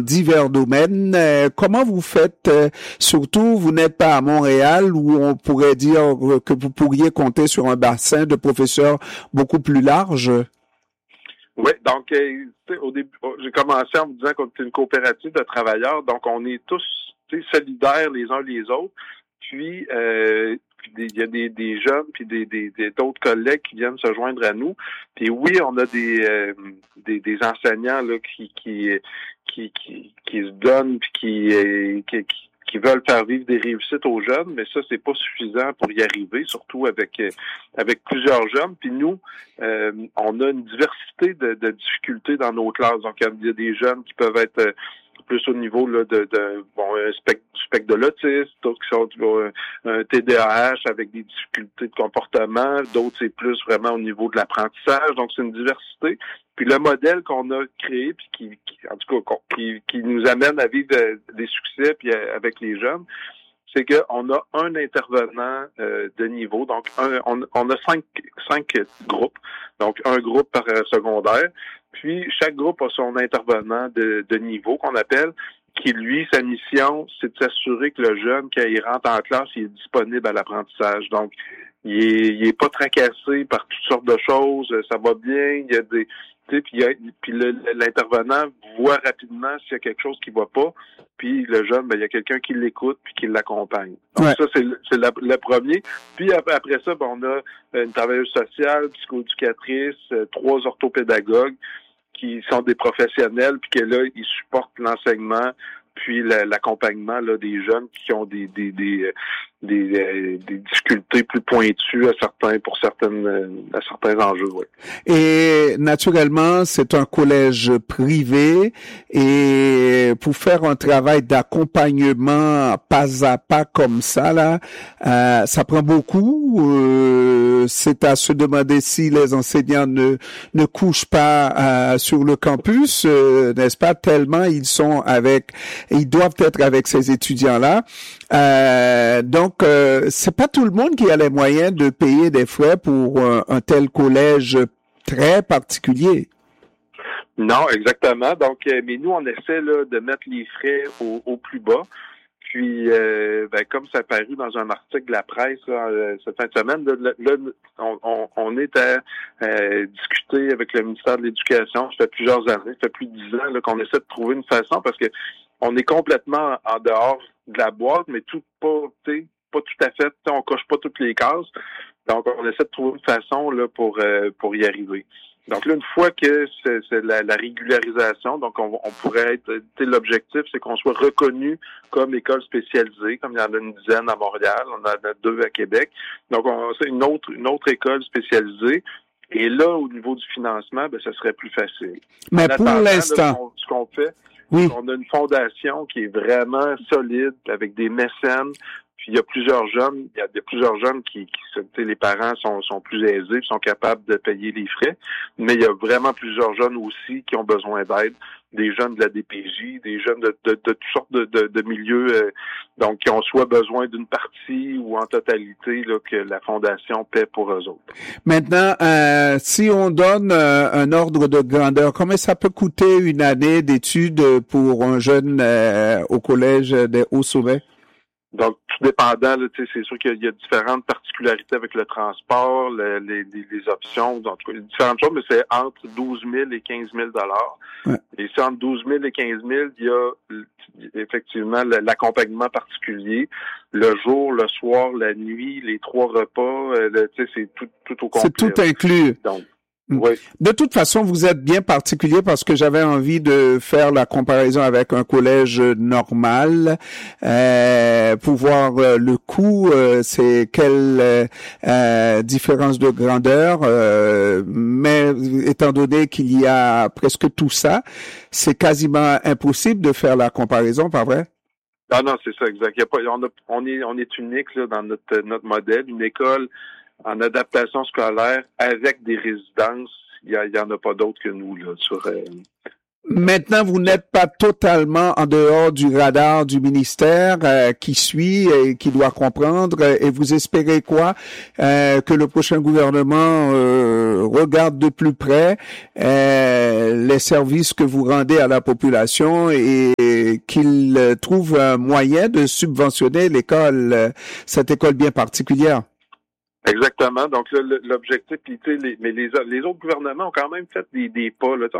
divers domaines. Comment vous faites, surtout, vous n'êtes pas à Montréal où on pourrait dire que vous pourriez compter sur un bassin de professeurs beaucoup plus large? Oui, donc au début, j'ai commencé en me disant qu'on était une coopérative de travailleurs, donc on est tous solidaires les uns les autres. Puis il y a des jeunes puis d'autres collègues qui viennent se joindre à nous. Puis oui, on a des enseignants là qui se donnent puis qui veulent faire vivre des réussites aux jeunes, mais ça, c'est pas suffisant pour y arriver, surtout avec plusieurs jeunes. Puis nous, on a une diversité de difficultés dans nos classes. Donc, il y a des jeunes qui peuvent être plus au niveau là, un spectre de l'autisme, d'autres qui sont un TDAH avec des difficultés de comportement, d'autres c'est plus vraiment au niveau de l'apprentissage. Donc, c'est une diversité. Puis le modèle qu'on a créé, puis qui nous amène à vivre des succès puis avec les jeunes, c'est qu'on a un intervenant de niveau. Donc, on a cinq groupes. Donc, un groupe par secondaire. Puis, chaque groupe a son intervenant de niveau qu'on appelle, qui, lui, sa mission, c'est de s'assurer que le jeune, quand il rentre en classe, il est disponible à l'apprentissage. Donc, il est pas tracassé par toutes sortes de choses, ça va bien, il y a des... Puis l'intervenant voit rapidement s'il y a quelque chose qui va pas, puis le jeune, il y a quelqu'un qui l'écoute puis qui l'accompagne. Donc ça, c'est le premier. Puis après ça, on a une travailleuse sociale, psychoéducatrice, 3 orthopédagogues qui sont des professionnels, puis que là, ils supportent l'enseignement puis l'accompagnement là des jeunes qui ont des difficultés plus pointues à certains enjeux. Ouais. Et naturellement, c'est un collège privé et pour faire un travail d'accompagnement pas à pas comme ça là, ça prend beaucoup. C'est à se demander si les enseignants ne couchent pas sur le campus, n'est-ce pas? Tellement ils doivent être avec ces étudiants-là. Donc, c'est pas tout le monde qui a les moyens de payer des frais pour un tel collège très particulier. Non, exactement. Donc, mais nous, on essaie là, de mettre les frais au plus bas. Puis, comme ça a paru dans un article de la presse cette fin de semaine, là, on est à discuter avec le ministère de l'Éducation. Ça fait plusieurs années, ça fait plus de 10 ans là, qu'on essaie de trouver une façon parce que on est complètement en dehors de la boîte, mais pas tout à fait. On coche pas toutes les cases. Donc, on essaie de trouver une façon là pour y arriver. Donc là, une fois que c'est la régularisation, donc on pourrait être, l'objectif, c'est qu'on soit reconnu comme école spécialisée, comme il y en a une dizaine à Montréal, on en a 2 à Québec. Donc, c'est une autre école spécialisée. Et là, au niveau du financement, ça serait plus facile. Mais pour l'instant, ce qu'on fait, oui. on a une fondation qui est vraiment solide, avec des mécènes. Puis il y a plusieurs jeunes, qui les parents sont plus aisés, sont capables de payer les frais, mais il y a vraiment plusieurs jeunes aussi qui ont besoin d'aide, des jeunes de la DPJ, des jeunes de toutes sortes de milieux, donc qui ont soit besoin d'une partie ou en totalité là, que la fondation paie pour eux autres. Maintenant, si on donne un ordre de grandeur, combien ça peut coûter une année d'études pour un jeune au collège des Hauts-Sauvets? Donc, tout dépendant, là, c'est sûr qu'il y a différentes particularités avec le transport, les options, en tout cas, différentes choses, mais c'est entre 12 000 et 15 000 $. Ouais. Et c'est entre 12 000 et 15 000, il y a effectivement l'accompagnement particulier, le jour, le soir, la nuit, les 3 repas, c'est tout au complet. C'est tout inclus. Donc, oui. De toute façon, vous êtes bien particulier parce que j'avais envie de faire la comparaison avec un collège normal pour voir le coût, c'est quelle différence de grandeur. Mais étant donné qu'il y a presque tout ça, c'est quasiment impossible de faire la comparaison, pas vrai? Ah non, c'est ça, exact. On est unique là, dans notre modèle, une école en adaptation scolaire avec des résidences. Il y en a pas d'autres que nous là Maintenant, vous n'êtes pas totalement en dehors du radar du ministère qui suit et qui doit comprendre. Et vous espérez quoi? Que le prochain gouvernement regarde de plus près les services que vous rendez à la population et qu'il trouve un moyen de subventionner l'école, cette école bien particulière. Exactement. Donc là, l'objectif, puis tu sais, mais les autres gouvernements ont quand même fait des pas. Là.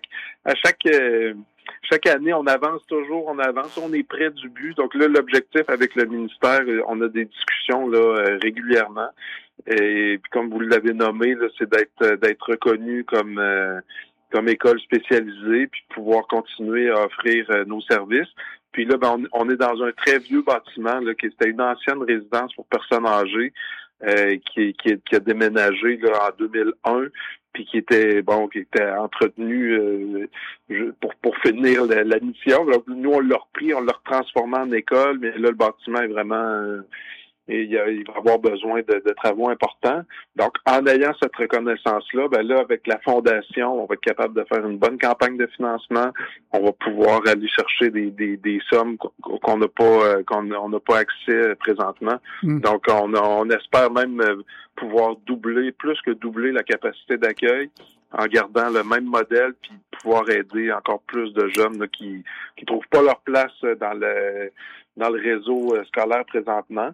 Chaque année, on avance toujours, on est près du but. Donc là, l'objectif avec le ministère, on a des discussions là régulièrement. Et puis comme vous l'avez nommé, là, c'est d'être reconnu comme école spécialisée, puis pouvoir continuer à offrir nos services. Puis là, on est dans un très vieux bâtiment là, qui était une ancienne résidence pour personnes âgées. Qui a déménagé là, en 2001, puis qui était entretenu pour finir la mission. Alors, nous, on l'a repris, on l'a retransformé en école, mais là, le bâtiment est vraiment il va avoir besoin de travaux importants. Donc, en ayant cette reconnaissance-là, ben là, avec la fondation, on va être capable de faire une bonne campagne de financement. On va pouvoir aller chercher des sommes qu'on n'a pas accès présentement. Donc, on espère même pouvoir plus que doubler la capacité d'accueil en gardant le même modèle, puis pouvoir aider encore plus de jeunes là, qui trouvent pas leur place dans le réseau scolaire présentement.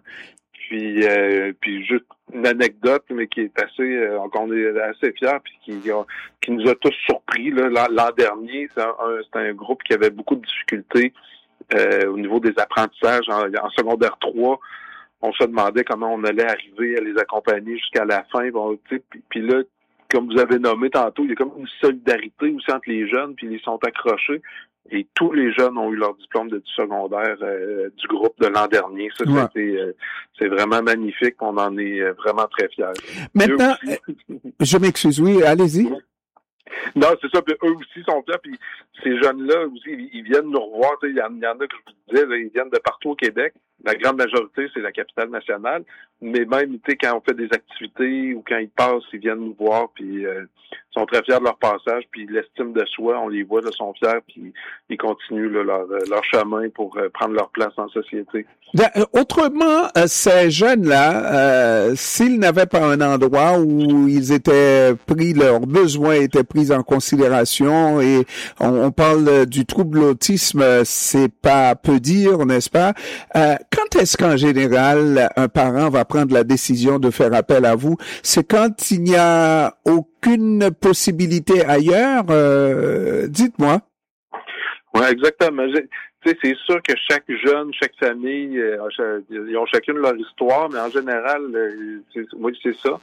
Puis juste une anecdote, mais qui est qu'on est assez fiers, puis qui nous a tous surpris là, l'an dernier. C'est un groupe qui avait beaucoup de difficultés au niveau des apprentissages en secondaire 3. On se demandait comment on allait arriver à les accompagner jusqu'à la fin. Bon, puis là, comme vous avez nommé tantôt, il y a comme une solidarité aussi entre les jeunes, puis ils sont accrochés. Et tous les jeunes ont eu leur diplôme de secondaire du groupe de l'an dernier. Ça, c'est vraiment magnifique. On en est vraiment très fiers. Maintenant, je m'excuse, oui, allez-y. Non, c'est ça. Puis eux aussi sont fiers. Puis ces jeunes-là aussi, ils viennent nous revoir. Il y en a que je vous disais, là, ils viennent de partout au Québec. La grande majorité, c'est la capitale nationale. Mais même, quand on fait des activités ou quand ils passent, ils viennent nous voir. Puis ils sont très fiers de leur passage. Puis l'estime de soi, on les voit, là, sont fiers. Puis ils continuent là, leur chemin pour prendre leur place en société. Autrement, ces jeunes-là, s'ils n'avaient pas un endroit où ils étaient pris, leurs besoins étaient pris en considération, et on parle du trouble autisme, c'est pas peu dire, n'est-ce pas? Quand est-ce qu'en général, un parent va prendre la décision de faire appel à vous? C'est quand il n'y a aucune possibilité ailleurs? Dites-moi. Oui, exactement. C'est sûr que chaque jeune, chaque famille, ils ont chacune leur histoire, mais en général, c'est ça.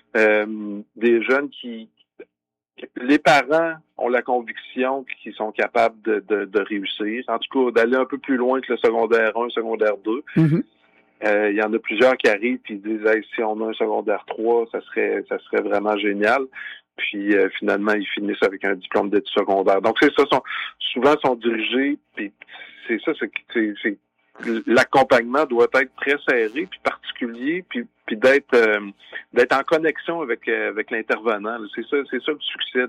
Des jeunes les parents ont la conviction qu'ils sont capables de réussir. En tout cas, d'aller un peu plus loin que le secondaire 1, secondaire 2. Mm-hmm. Il y en a plusieurs qui arrivent et disent hey, si on a un secondaire 3, ça serait vraiment génial. Puis finalement, ils finissent avec un diplôme d'études secondaires. Donc c'est ça, souvent sont dirigés, puis c'est ça, c'est l'accompagnement doit être très serré puis particulier, puis d'être en connexion avec l'intervenant. C'est ça le succès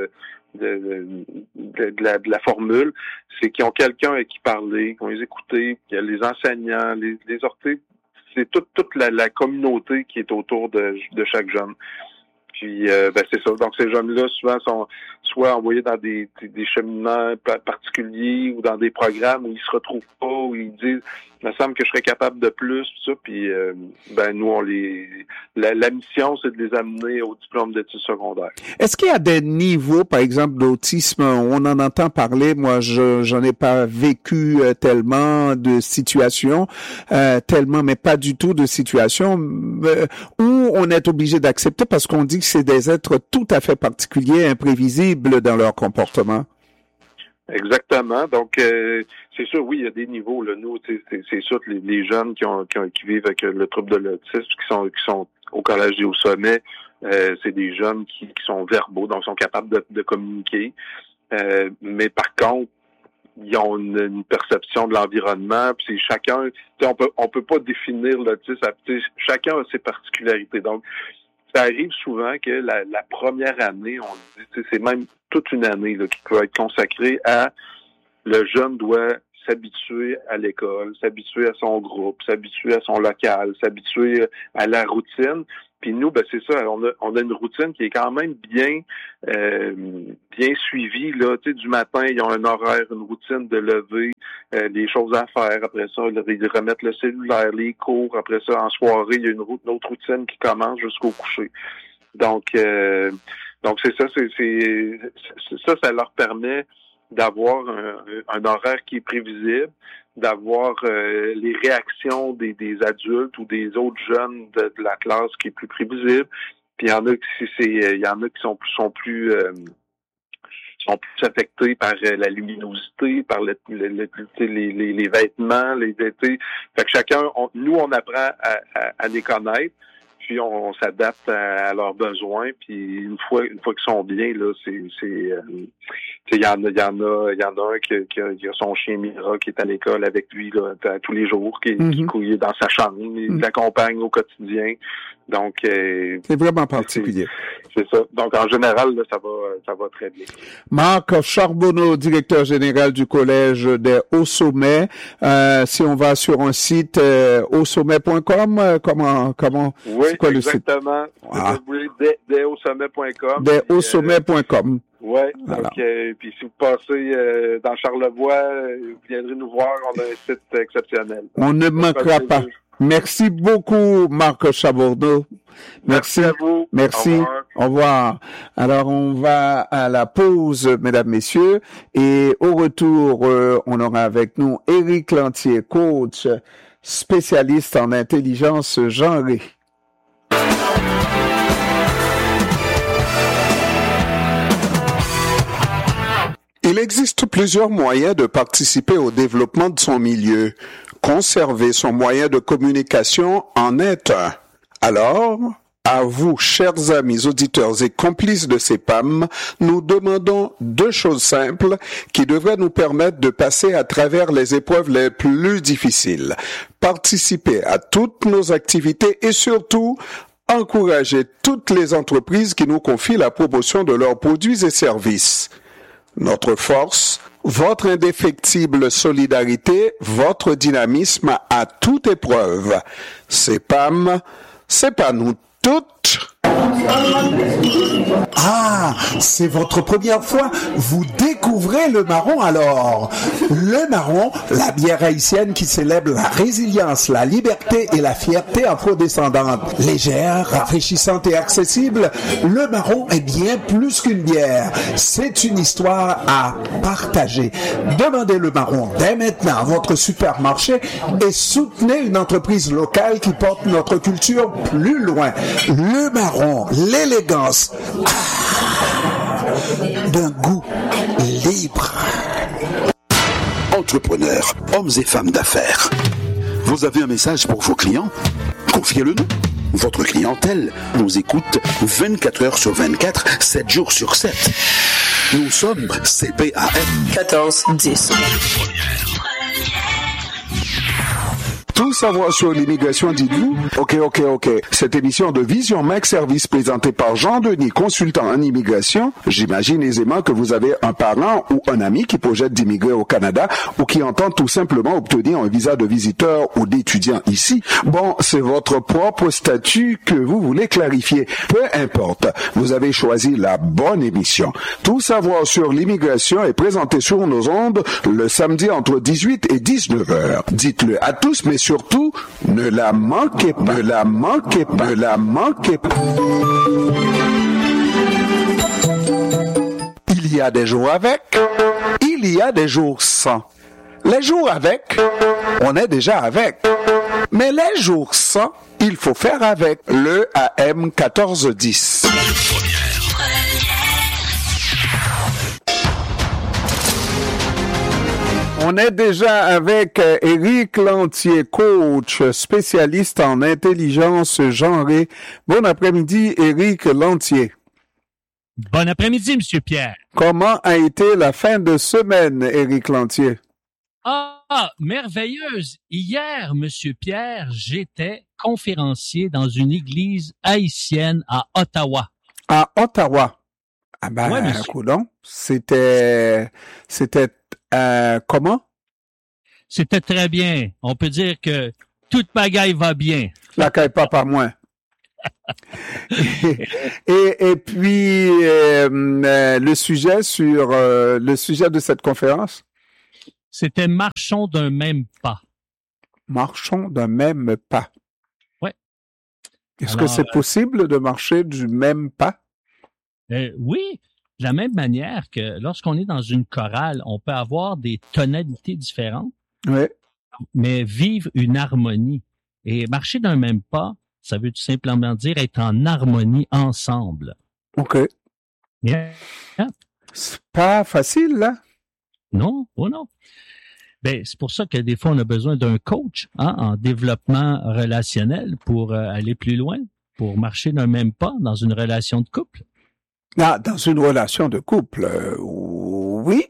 de la formule, c'est qu'ils ont quelqu'un avec qui parler, qu'on les écouter, qu'il y a les enseignants, les orthés, c'est toute la communauté qui est autour de chaque jeune. Puis c'est ça. Donc ces jeunes-là souvent sont soit envoyés dans des cheminements particuliers ou dans des programmes où ils se retrouvent pas, où ils disent il me semble que je serais capable de plus, tout ça. Puis nous la mission, c'est de les amener au diplôme d'études secondaires. Est-ce qu'il y a des niveaux, par exemple, d'autisme? On en entend parler. Moi, j'en ai pas vécu tellement de situations, mais pas du tout de situations où on est obligé d'accepter parce qu'on dit que c'est des êtres tout à fait particuliers, imprévisibles dans leur comportement. Exactement. Donc, c'est sûr, oui, il y a des niveaux. Là. Nous, c'est sûr que les jeunes qui vivent avec le trouble de l'autisme, qui sont au collège et au sommet, c'est des jeunes qui sont verbaux, donc sont capables de communiquer. Mais par contre, ils ont une perception de l'environnement. Puis c'est chacun, on peut pas définir l'autisme. Chacun a ses particularités. Donc, ça arrive souvent que la première année, on dit, c'est même toute une année là, qui peut être consacrée à le jeune doit s'habituer à l'école, s'habituer à son groupe, s'habituer à son local, s'habituer à la routine. Puis nous, ben c'est ça, on a une routine qui est quand même bien suivie. Là, tu sais, du matin, ils ont un horaire, une routine de lever, des choses à faire. Après ça, ils remettent le cellulaire, les cours. Après ça, en soirée, il y a une autre routine qui commence jusqu'au coucher. Donc c'est ça, ça leur permet d'avoir un horaire qui est prévisible, d'avoir les réactions des adultes ou des autres jeunes de la classe qui est plus prévisible. Puis il y en a qui sont plus affectés par la luminosité, par les vêtements, fait que chacun, on apprend à les connaître. Puis on s'adapte à leurs besoins. Puis une fois qu'ils sont bien, là, il y en a un qui a son chien Mira qui est à l'école avec lui là, tous les jours, qui est dans sa chambre, il l'accompagne au quotidien. Donc c'est vraiment particulier. C'est ça. Donc en général, là, ça va très bien. Marc Charbonneau, directeur général du Collège des Hauts-Sommets. Si on va sur un site hautssommets.com, comment oui, c'est quoi exactement. Des hautssommets.com. Des hautssommets.com. Oui, donc puis si vous passez dans Charlevoix, vous viendrez nous voir, on a un site exceptionnel. On ne manquera pas. Merci beaucoup, Marc Charbonneau. Merci à vous. Merci. Au revoir. Alors, on va à la pause, mesdames, messieurs, et au retour, on aura avec nous Éric Lantier, coach, spécialiste en intelligence genrée. Il existe plusieurs moyens de participer au développement de son milieu. Conserver son moyen de communication en est un. Alors, à vous, chers amis auditeurs et complices de CEPAM, nous demandons deux choses simples qui devraient nous permettre de passer à travers les épreuves les plus difficiles. Participer à toutes nos activités et surtout, encourager toutes les entreprises qui nous confient la promotion de leurs produits et services. Notre force, votre indéfectible solidarité, votre dynamisme à toute épreuve. CEPAM, c'est pas nous toutes. Ah, c'est votre première fois. Vous découvrez le marron alors. Le marron, la bière haïtienne qui célèbre la résilience, la liberté et la fierté afrodescendante. Légère, rafraîchissante et accessible, le marron est bien plus qu'une bière. C'est une histoire à partager. Demandez le marron dès maintenant à votre supermarché et soutenez une entreprise locale qui porte notre culture plus loin. Le marron, l'élégance d'un goût libre. Entrepreneurs, hommes et femmes d'affaires, vous avez un message pour vos clients? Confiez-le-nous. Votre clientèle nous écoute 24 heures sur 24, 7 jours sur 7. Nous sommes CPAM 1410. Tout savoir sur l'immigration, dites-vous? OK. Cette émission de Vision Mac Service présentée par Jean-Denis, consultant en immigration, j'imagine aisément que vous avez un parent ou un ami qui projette d'immigrer au Canada ou qui entend tout simplement obtenir un visa de visiteur ou d'étudiant ici. Bon, c'est votre propre statut que vous voulez clarifier. Peu importe, vous avez choisi la bonne émission. Tout savoir sur l'immigration est présenté sur nos ondes le samedi entre 18 et 19 heures. Dites-le à tous, mais surtout, ne la manquez pas. Il y a des jours avec, il y a des jours sans. Les jours avec, on est déjà avec. Mais les jours sans, il faut faire avec le AM 1410. On est déjà avec Éric Lantier, coach, spécialiste en intelligence genrée. Bon après-midi, Éric Lantier. Bon après-midi, Monsieur Pierre. Comment a été la fin de semaine, Éric Lantier? Merveilleuse. Hier, Monsieur Pierre, j'étais conférencier dans une église haïtienne à Ottawa. À Ottawa. Ah ben, Ouais, monsieur. coudonc. C'était comment? C'était très bien. On peut dire que toute bagaille va bien. La caille pas par moins. Et puis le sujet de cette conférence, C'était marchons d'un même pas. marchons d'un même pas. Ouais. Est-ce que Alors, c'est possible de marcher du même pas? Oui, de la même manière que lorsqu'on est dans une chorale, on peut avoir des tonalités différentes, Oui. mais vivre une harmonie. Et marcher d'un même pas, ça veut tout simplement dire être en harmonie ensemble. OK. Yeah. C'est pas facile, là? Non, oh non. Ben, c'est pour ça que des fois, on a besoin d'un coach en développement relationnel pour aller plus loin, pour marcher d'un même pas dans une relation de couple. Ah, dans une relation de couple, oui,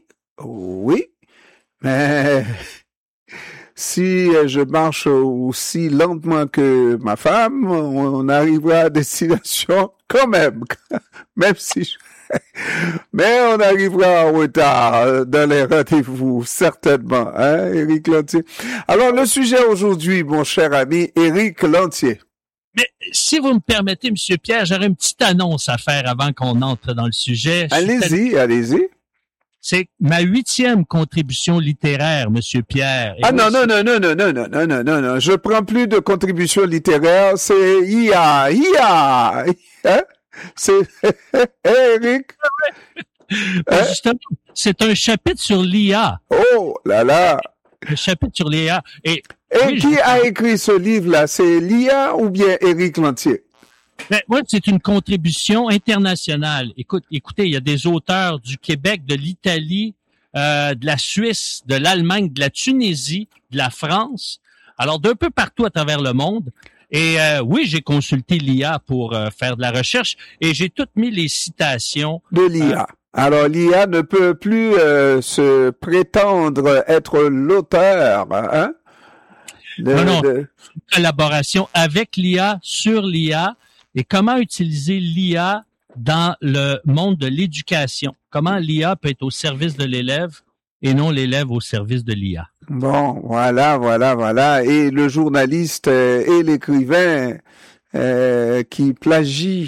mais si je marche aussi lentement que ma femme, on arrivera à destination quand même, même si mais on arrivera en retard dans les rendez-vous, certainement, hein, Éric Lantier. Alors, le sujet aujourd'hui, mon cher ami Éric Lantier. Mais si vous me permettez, Monsieur Pierre, j'aurais une petite annonce à faire avant qu'on entre dans le sujet. Allez-y. C'est ma 8e contribution littéraire, Monsieur Pierre. Et Non. Je prends plus de contributions littéraires. C'est IA. Hein? C'est Éric. Justement, c'est un chapitre sur l'IA. Oh là là. Un chapitre sur l'IA. Et oui, qui a écrit ce livre-là? C'est l'IA ou bien Éric Lantier? Moi, c'est une contribution internationale. Écoutez, il y a des auteurs du Québec, de l'Italie, de la Suisse, de l'Allemagne, de la Tunisie, de la France. Alors, d'un peu partout à travers le monde. Et oui, j'ai consulté l'IA pour faire de la recherche et j'ai toutes mis les citations. De l'IA. Alors, l'IA ne peut plus se prétendre être l'auteur, hein? Non. Une collaboration avec l'IA, sur l'IA, et comment utiliser l'IA dans le monde de l'éducation. Comment l'IA peut être au service de l'élève et non l'élève au service de l'IA. Bon, voilà. Et le journaliste et l'écrivain qui plagie.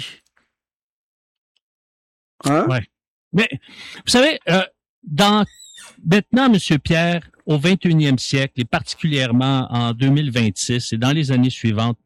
Hein? Ouais. Mais, vous savez, maintenant, Monsieur Pierre, au 21e siècle, et particulièrement en 2026 et dans les années suivantes,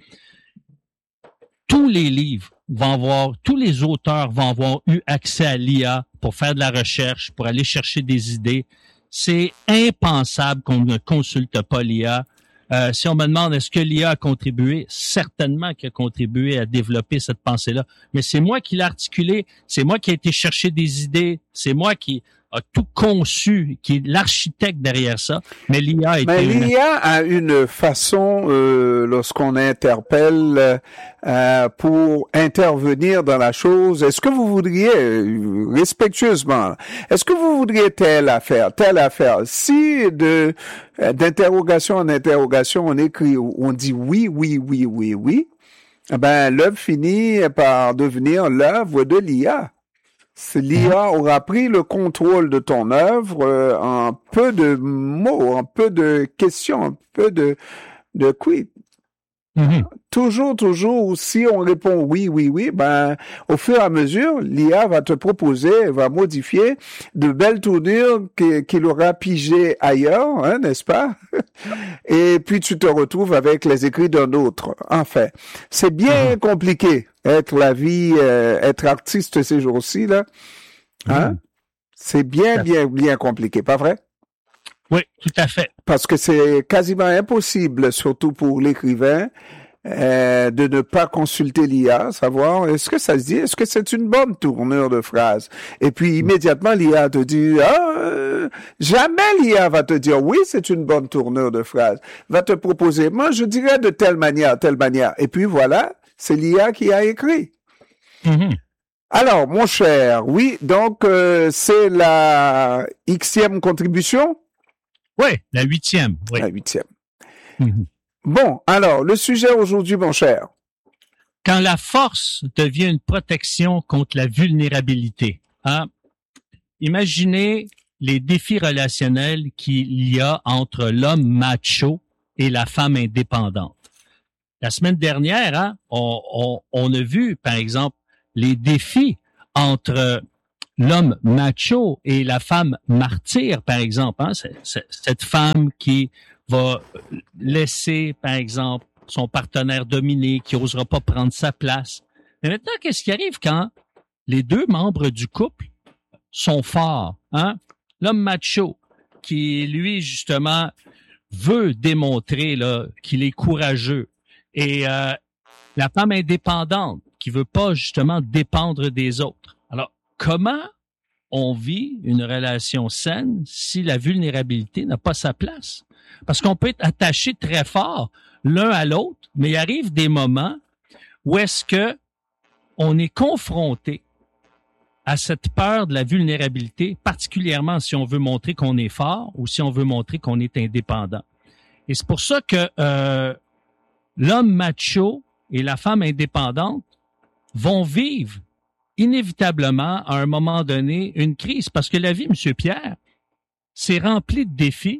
tous les livres tous les auteurs vont avoir eu accès à l'IA pour faire de la recherche, pour aller chercher des idées. C'est impensable qu'on ne consulte pas l'IA. Si on me demande est-ce que l'IA a contribué, certainement qu'il a contribué à développer cette pensée-là. Mais c'est moi qui l'ai articulé, c'est moi qui ai été chercher des idées, c'est moi qui a tout conçu, qui est l'architecte derrière ça. Mais l'IA a une façon, lorsqu'on interpelle pour intervenir dans la chose. Est-ce que vous voudriez, respectueusement, est-ce que vous voudriez telle affaire? Si d'interrogation en interrogation, on écrit, on dit oui, ben l'œuvre finit par devenir l'œuvre de l'IA. L'IA aura pris le contrôle de ton œuvre en peu de mots, en peu de questions, en peu de quid. Mm-hmm. Toujours, si on répond oui, ben, au fur et à mesure, l'IA va te proposer, va modifier de belles tournures qu'il aura pigées ailleurs, hein, n'est-ce pas? Et puis tu te retrouves avec les écrits d'un autre. Enfin, c'est bien compliqué, être artiste ces jours-ci, là. Hein? C'est bien compliqué, pas vrai? Oui, tout à fait. Parce que c'est quasiment impossible, surtout pour l'écrivain, de ne pas consulter l'IA, savoir est-ce que ça se dit, est-ce que c'est une bonne tournure de phrase. Et puis immédiatement l'IA te dit jamais l'IA va te dire oui, c'est une bonne tournure de phrase. Va te proposer moi je dirais de telle manière. Et puis voilà, c'est l'IA qui a écrit. Mm-hmm. Alors mon cher, oui, donc c'est la Xème contribution. Oui, la 8e. Oui. La 8e. Mm-hmm. Bon, alors, le sujet aujourd'hui, mon cher. quand la force devient une protection contre la vulnérabilité, hein? Imaginez les défis relationnels qu'il y a entre l'homme macho et la femme indépendante. La semaine dernière, hein, on a vu, par exemple, les défis entre l'homme macho et la femme martyre, par exemple. Hein, cette femme qui va laisser, par exemple, son partenaire dominé, qui n'osera pas prendre sa place. Mais maintenant, qu'est-ce qui arrive quand les deux membres du couple sont forts? Hein? L'homme macho, qui, lui, justement, veut démontrer là, qu'il est courageux. Et la femme indépendante, qui veut pas, justement, dépendre des autres. Alors, comment on vit une relation saine si la vulnérabilité n'a pas sa place? Parce qu'on peut être attaché très fort l'un à l'autre, mais il arrive des moments où est-ce que on est confronté à cette peur de la vulnérabilité, particulièrement si on veut montrer qu'on est fort ou si on veut montrer qu'on est indépendant. Et c'est pour ça que l'homme macho et la femme indépendante vont vivre inévitablement à un moment donné une crise, parce que la vie, M. Pierre, c'est rempli de défis.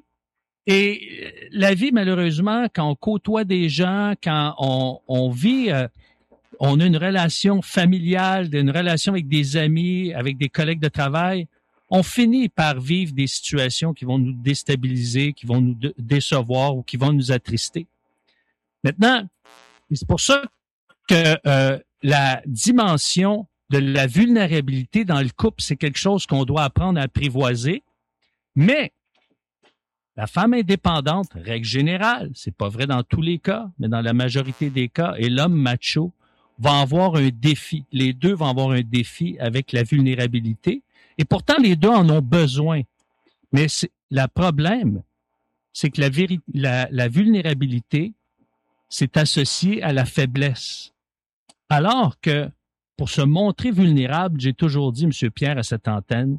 Et la vie, malheureusement, quand on côtoie des gens, quand on vit, on a une relation familiale, une relation avec des amis, avec des collègues de travail, on finit par vivre des situations qui vont nous déstabiliser, qui vont nous décevoir ou qui vont nous attrister. Maintenant, c'est pour ça que la dimension de la vulnérabilité dans le couple, c'est quelque chose qu'on doit apprendre à apprivoiser, mais la femme indépendante, règle générale, c'est pas vrai dans tous les cas, mais dans la majorité des cas, et l'homme macho va avoir un défi. Les deux vont avoir un défi avec la vulnérabilité. Et pourtant, les deux en ont besoin. Mais le problème, c'est que la vulnérabilité, c'est associé à la faiblesse. Alors que, pour se montrer vulnérable, j'ai toujours dit, M. Pierre, à cette antenne,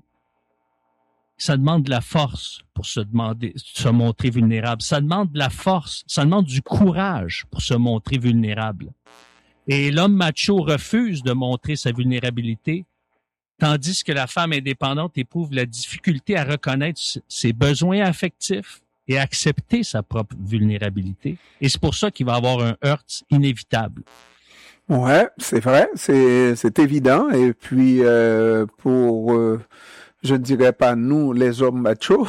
ça demande de la force pour se montrer vulnérable. Ça demande de la force, ça demande du courage pour se montrer vulnérable. Et l'homme macho refuse de montrer sa vulnérabilité, tandis que la femme indépendante éprouve la difficulté à reconnaître ses besoins affectifs et à accepter sa propre vulnérabilité. Et c'est pour ça qu'il va avoir un heurt inévitable. Ouais, c'est vrai, c'est évident. Et puis, je ne dirais pas nous, les hommes machos.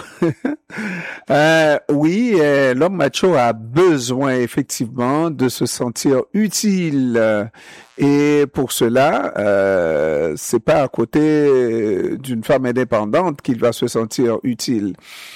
Oui, l'homme macho a besoin effectivement de se sentir utile. Et pour cela, c'est pas à côté d'une femme indépendante qu'il va se sentir utile.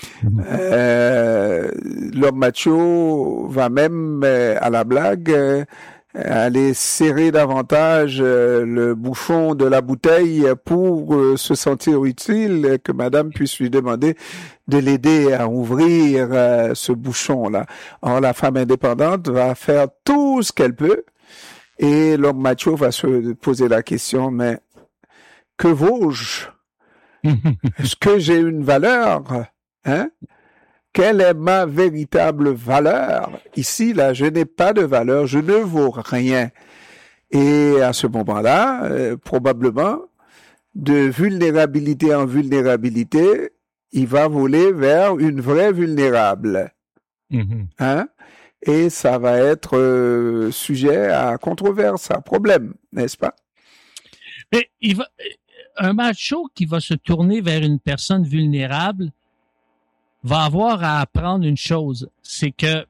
L'homme macho va même, à la blague, aller serrer davantage le bouchon de la bouteille pour se sentir utile, que madame puisse lui demander de l'aider à ouvrir ce bouchon-là. Or, la femme indépendante va faire tout ce qu'elle peut et l'homme macho va se poser la question, mais que vaux-je? Est-ce que j'ai une valeur? Hein? Quelle est ma véritable valeur? Ici, là, je n'ai pas de valeur, je ne vaux rien. Et à ce moment-là, probablement, de vulnérabilité en vulnérabilité, il va voler vers une vraie vulnérable. Hein? Et ça va être sujet à controverse, à problème, n'est-ce pas? Mais un macho qui va se tourner vers une personne vulnérable va avoir à apprendre une chose, c'est que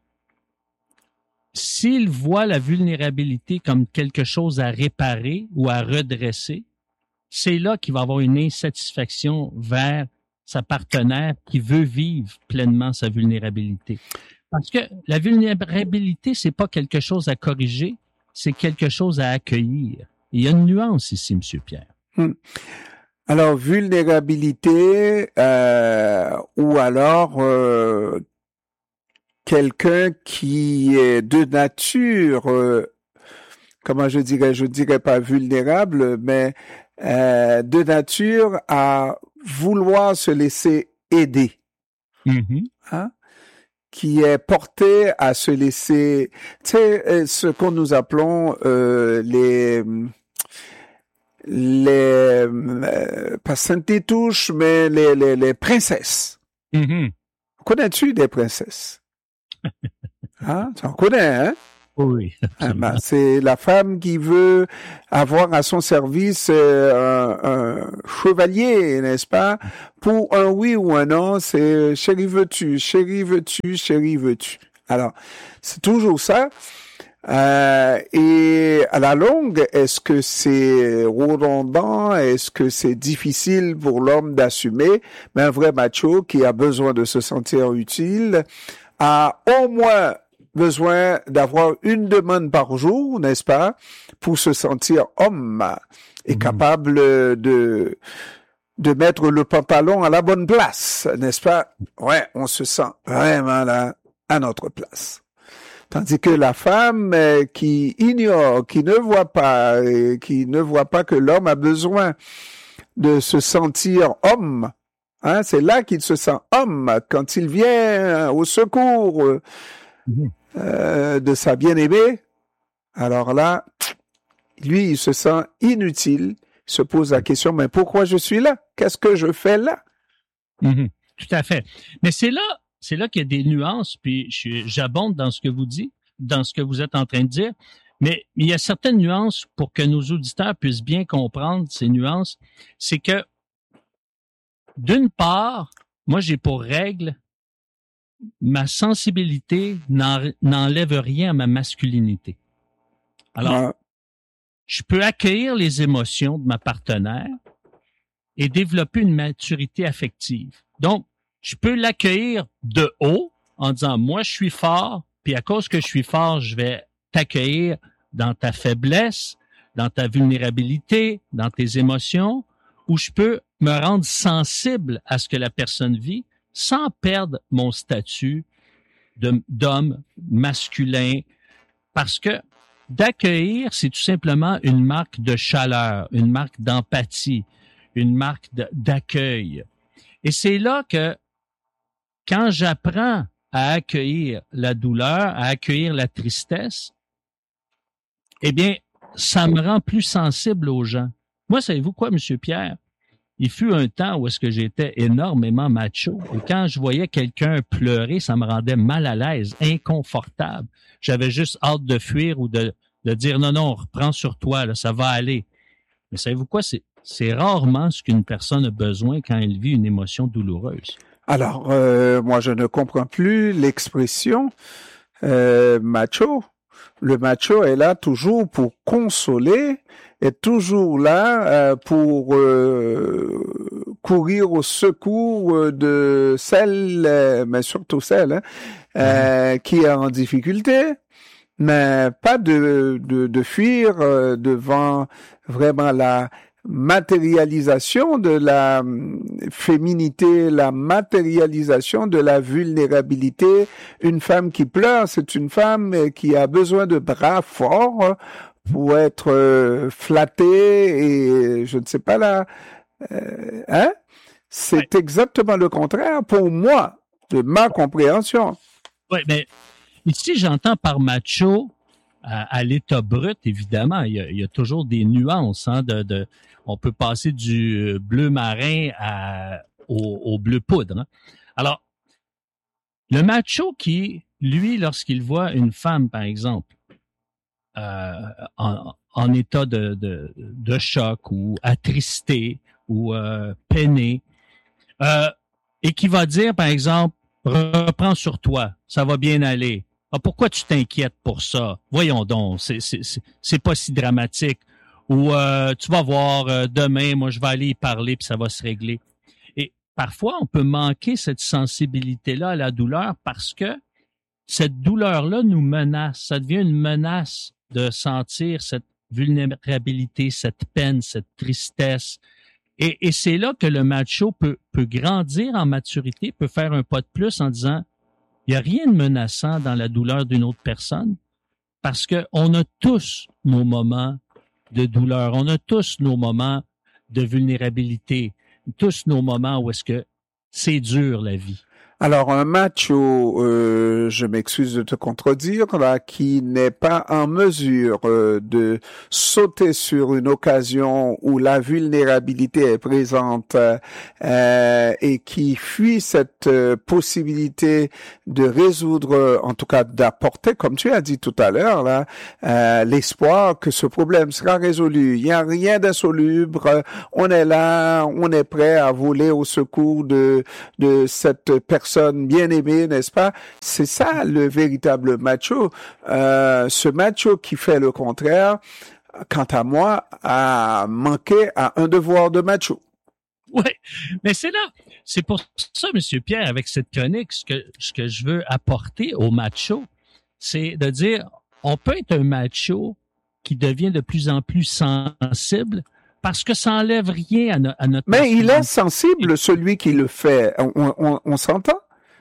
s'il voit la vulnérabilité comme quelque chose à réparer ou à redresser, c'est là qu'il va avoir une insatisfaction vers sa partenaire qui veut vivre pleinement sa vulnérabilité. Parce que la vulnérabilité, c'est pas quelque chose à corriger, c'est quelque chose à accueillir. Il y a une nuance ici, M. Pierre. Alors, vulnérabilité ou alors quelqu'un qui est de nature, comment je dirais pas vulnérable, mais de nature à vouloir se laisser aider. Hein? qui est porté à se laisser, tu sais, ce qu'on nous appelons pas sainte touches, mais les princesses. Mm-hmm. Connais-tu des princesses? Hein? Tu en connais, hein? Oui. Ben, c'est la femme qui veut avoir à son service un chevalier, n'est-ce pas? Pour un oui ou un non, c'est chérie veux-tu, chérie veux-tu, chérie veux-tu. Alors, c'est toujours ça. Et à la longue, est-ce que c'est redondant? Est-ce que c'est difficile pour l'homme d'assumer? Mais un vrai macho qui a besoin de se sentir utile a au moins besoin d'avoir une demande par jour, n'est-ce pas, pour se sentir homme et capable de mettre le pantalon à la bonne place, n'est-ce pas? Ouais, on se sent vraiment là à notre place. Tandis que la femme qui ignore, qui ne voit pas que l'homme a besoin de se sentir homme, hein, c'est là qu'il se sent homme quand il vient au secours de sa bien-aimée. Alors là, lui, il se sent inutile, il se pose la question, mais pourquoi je suis là? Qu'est-ce que je fais là? Mm-hmm. Tout à fait. Mais c'est là qu'il y a des nuances, puis j'abonde dans ce que vous dites, dans ce que vous êtes en train de dire, mais il y a certaines nuances pour que nos auditeurs puissent bien comprendre ces nuances. C'est que, d'une part, moi, j'ai pour règle, ma sensibilité n'enlève rien à ma masculinité. Alors, je peux accueillir les émotions de ma partenaire et développer une maturité affective. Donc, je peux l'accueillir de haut en disant, moi, je suis fort, puis à cause que je suis fort, je vais t'accueillir dans ta faiblesse, dans ta vulnérabilité, dans tes émotions, ou je peux me rendre sensible à ce que la personne vit sans perdre mon statut d'homme masculin, parce que d'accueillir, c'est tout simplement une marque de chaleur, une marque d'empathie, une marque d'accueil. Et c'est là que quand j'apprends à accueillir la douleur, à accueillir la tristesse, eh bien, ça me rend plus sensible aux gens. Moi, savez-vous quoi, Monsieur Pierre? Il fut un temps où est-ce que j'étais énormément macho. Et quand je voyais quelqu'un pleurer, ça me rendait mal à l'aise, inconfortable. J'avais juste hâte de fuir ou de dire non, reprends sur toi, là, ça va aller. Mais savez-vous quoi? C'est rarement ce qu'une personne a besoin quand elle vit une émotion douloureuse. Alors, moi, je ne comprends plus l'expression macho. Le macho est là toujours pour consoler, est toujours là pour courir au secours de celle, mais surtout celle qui est en difficulté, mais pas de fuir devant vraiment la matérialisation de la féminité, la matérialisation de la vulnérabilité. Une femme qui pleure, c'est une femme qui a besoin de bras forts pour être flattée et je ne sais pas là, c'est exactement le contraire pour moi, de ma compréhension. Oui, mais ici j'entends par macho à l'état brut, évidemment, il y a toujours des nuances, hein, on peut passer du bleu marin au bleu poudre. Hein. Alors, le macho qui, lui, lorsqu'il voit une femme, par exemple, en état de choc ou attristé ou peiné, et qui va dire, par exemple, reprends sur toi, ça va bien aller. Ah, pourquoi tu t'inquiètes pour ça? Voyons donc, c'est pas si dramatique. Ou tu vas voir, demain, moi, je vais aller y parler puis ça va se régler. Et parfois, on peut manquer cette sensibilité-là à la douleur parce que cette douleur-là nous menace. Ça devient une menace de sentir cette vulnérabilité, cette peine, cette tristesse. Et c'est là que le macho peut grandir en maturité, peut faire un pas de plus en disant il n'y a rien de menaçant dans la douleur d'une autre personne parce que on a tous nos moments de douleur, on a tous nos moments de vulnérabilité, tous nos moments où est-ce que c'est dur la vie. Alors, un macho, je m'excuse de te contredire, là, qui n'est pas en mesure de sauter sur une occasion où la vulnérabilité est présente et qui fuit cette possibilité de résoudre, en tout cas d'apporter, comme tu as dit tout à l'heure, là, l'espoir que ce problème sera résolu. Il n'y a rien d'insoluble. On est là, on est prêt à voler au secours de cette personne bien aimée, n'est-ce pas? C'est ça le véritable macho. Ce macho qui fait le contraire, quant à moi, a manqué à un devoir de macho. Oui, mais c'est pour ça, Monsieur Pierre, avec cette chronique, ce que je veux apporter au macho, c'est de dire, on peut être un macho qui devient de plus en plus sensible, parce que ça enlève rien à notre... Mais il est sensible, celui qui le fait. On s'entend?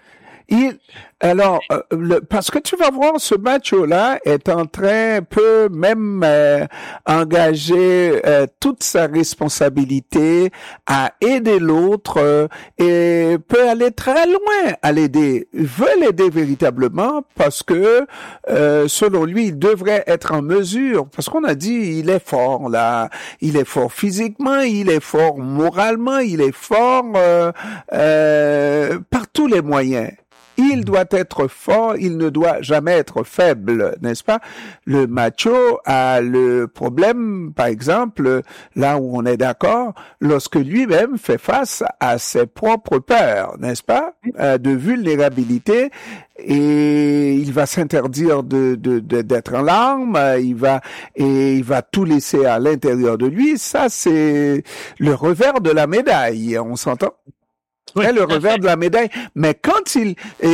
Parce que tu vas voir, ce macho-là est en train, peut même engager toute sa responsabilité à aider l'autre et peut aller très loin à l'aider. Il veut l'aider véritablement parce que, selon lui, il devrait être en mesure, parce qu'on a dit, il est fort là, il est fort physiquement, il est fort moralement, il est fort par tous les moyens. Il doit être fort, il ne doit jamais être faible, n'est-ce pas? Le macho a le problème, par exemple, là où on est d'accord, lorsque lui-même fait face à ses propres peurs, n'est-ce pas? De vulnérabilité, et il va s'interdire d'être en larmes, il va tout laisser à l'intérieur de lui. Ça, c'est le revers de la médaille, on s'entend? Oui, le revers de la médaille. Mais quand il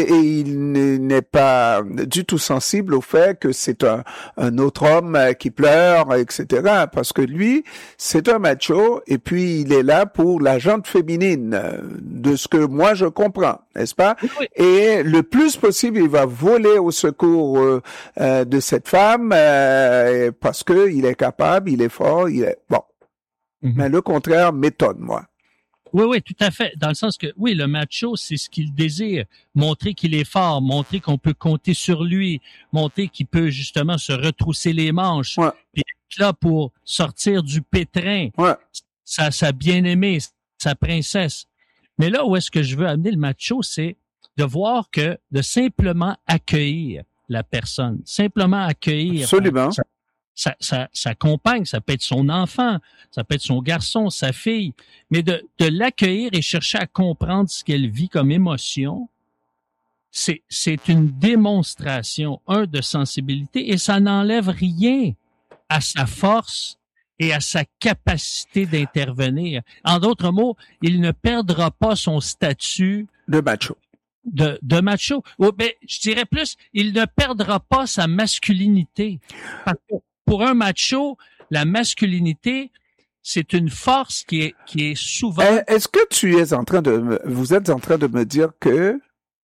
n'est pas du tout sensible au fait que c'est un autre homme qui pleure, etc. Parce que lui, c'est un macho et puis il est là pour la jante féminine, de ce que moi je comprends, n'est-ce pas? Oui. Et le plus possible, il va voler au secours de cette femme parce que il est capable, il est fort, il est bon. Mm-hmm. Mais le contraire m'étonne, moi. Oui, tout à fait. Dans le sens que, oui, le macho, c'est ce qu'il désire. Montrer qu'il est fort, montrer qu'on peut compter sur lui, montrer qu'il peut justement se retrousser les manches. Ouais. Puis être là pour sortir du pétrin. Ouais. Sa bien-aimée, sa princesse. Mais là où est-ce que je veux amener le macho, c'est de voir que, de simplement accueillir la personne. Simplement accueillir. Absolument. Sa compagne, ça peut être son enfant, ça peut être son garçon, sa fille, mais de l'accueillir et chercher à comprendre ce qu'elle vit comme émotion, c'est une démonstration, de sensibilité, et ça n'enlève rien à sa force et à sa capacité d'intervenir. En d'autres mots, il ne perdra pas son statut de macho. De macho. Ben, je dirais plus, il ne perdra pas sa masculinité. Pour un macho, la masculinité, c'est une force qui est souvent... Est-ce que vous êtes en train de me dire que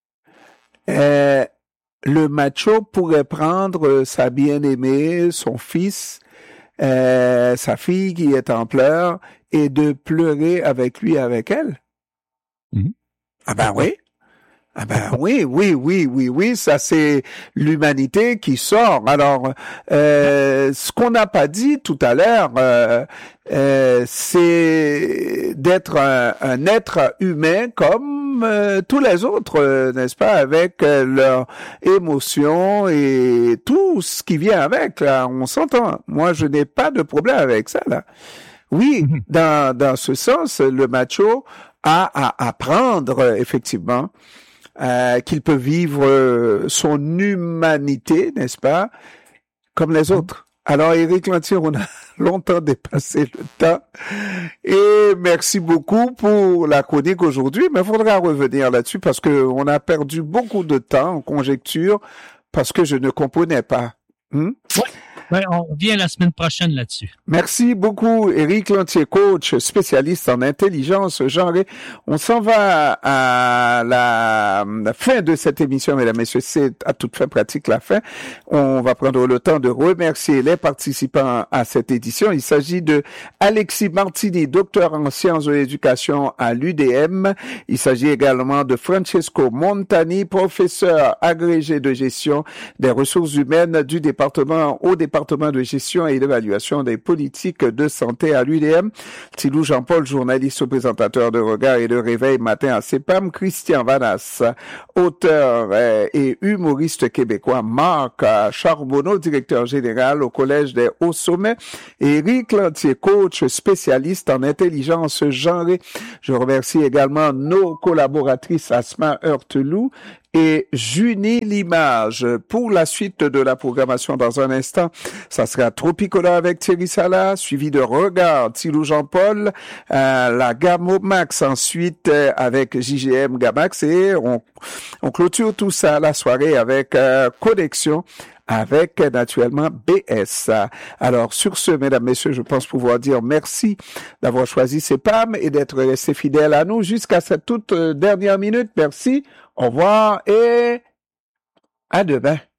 le macho pourrait prendre sa bien-aimée, son fils, sa fille qui est en pleurs, et de pleurer avec lui, avec elle? Mm-hmm. Ah ben oui. Ah ben oui, ça c'est l'humanité qui sort. Alors, ce qu'on n'a pas dit tout à l'heure, c'est d'être un être humain comme tous les autres, n'est-ce pas, avec leurs émotions et tout ce qui vient avec. Là, on s'entend. Moi, je n'ai pas de problème avec ça. Là. Oui, dans ce sens, le macho a à apprendre effectivement. Qu'il peut vivre son humanité, n'est-ce pas, comme les autres. Alors, Éric Lantier, on a longtemps dépassé le temps. Et merci beaucoup pour la chronique aujourd'hui, mais il faudra revenir là-dessus parce que on a perdu beaucoup de temps en conjecture parce que je ne comprenais pas. Oui. Ouais, on revient la semaine prochaine là-dessus. Merci beaucoup, Éric Lantier, coach, spécialiste en intelligence genrée. On s'en va à la fin de cette émission, mesdames et messieurs. C'est à toute fin pratique la fin. On va prendre le temps de remercier les participants à cette édition. Il s'agit de Alexis Martini, docteur en sciences de l'éducation à l'UDM. Il s'agit également de Francesco Montani, professeur agrégé de gestion des ressources humaines du département de gestion et d'évaluation des politiques de santé à l'UDM. Thilou Jean-Paul, journaliste, présentateur de Regard et de Réveil matin à CEPAM. Christian Vanas, auteur et humoriste québécois. Marc Charbonneau, directeur général au Collège des Hauts Sommets. Éric Lantier, coach spécialiste en intelligence genrée. Je remercie également nos collaboratrices Asma Heurtelou et Junie Limage. Pour la suite de la programmation dans un instant, ça sera Tropicola avec Thierry Salah, suivi de Regard, Thilou Jean-Paul, la Gamo Max ensuite avec JGM Gamax et on clôture tout ça la soirée avec Connexion avec naturellement BS. Alors sur ce, mesdames, messieurs, je pense pouvoir dire merci d'avoir choisi CEPAM et d'être restés fidèles à nous jusqu'à cette toute dernière minute. Merci, au revoir et à demain.